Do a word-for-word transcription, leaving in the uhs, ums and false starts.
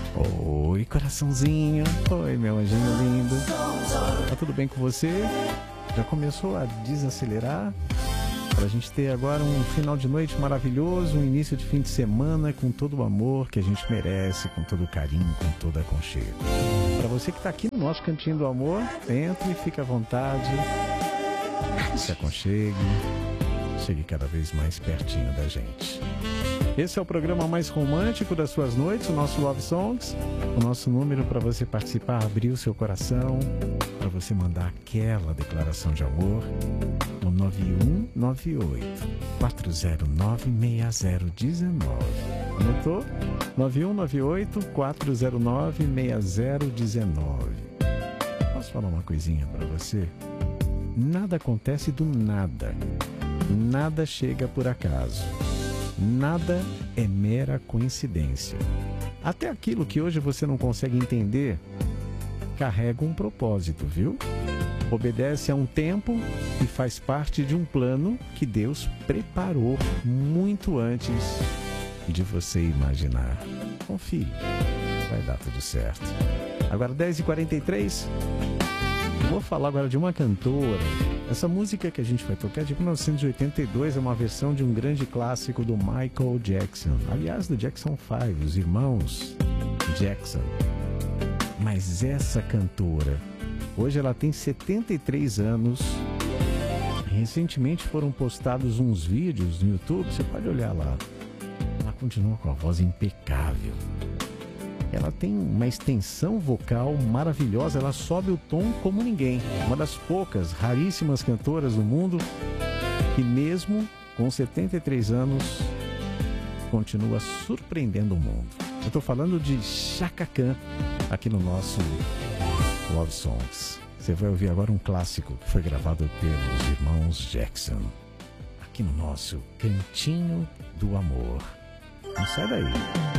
Oi, coraçãozinho. Oi, meu anjinho lindo. Tá tudo bem com você? Já começou a desacelerar? Para a gente ter agora um final de noite maravilhoso, um início de fim de semana com todo o amor que a gente merece, com todo o carinho, com todo aconchego. Para você que está aqui no nosso Cantinho do Amor, entre e fique à vontade, se aconchegue, chegue cada vez mais pertinho da gente. Esse é o programa mais romântico das suas noites, o nosso Love Songs. O nosso número para você participar, abrir o seu coração, para você mandar aquela declaração de amor, no nove um nove oito, quatro zero nove, seis zero um nove. Anotou? nove um nove oito, quatro zero nove, seis zero um nove. Posso falar uma coisinha para você? Nada acontece do nada. Nada chega por acaso. Nada é mera coincidência. Até aquilo que hoje você não consegue entender carrega um propósito, viu? Obedece a um tempo e faz parte de um plano que Deus preparou muito antes de você imaginar. Confie, vai dar tudo certo. Agora dez e quarenta e três, vou falar agora de uma cantora. Essa música que a gente vai tocar é de mil novecentos e oitenta e dois, é uma versão de um grande clássico do Michael Jackson. Aliás, do Jackson cinco, os irmãos Jackson. Mas essa cantora, hoje ela tem setenta e três anos. Recentemente foram postados uns vídeos no YouTube, você pode olhar lá. Ela continua com a voz impecável. Ela tem uma extensão vocal maravilhosa, ela sobe o tom como ninguém. Uma das poucas, raríssimas cantoras do mundo que mesmo com setenta e três anos continua surpreendendo o mundo. Eu estou falando de Chaka Khan aqui no nosso Love Songs. Você vai ouvir agora um clássico que foi gravado pelos irmãos Jackson aqui no nosso Cantinho do Amor. Não sai daí.